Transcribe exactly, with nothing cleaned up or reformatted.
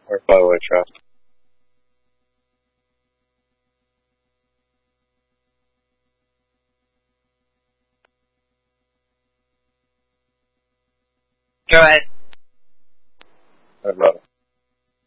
Or follow a trust. Go ahead. I love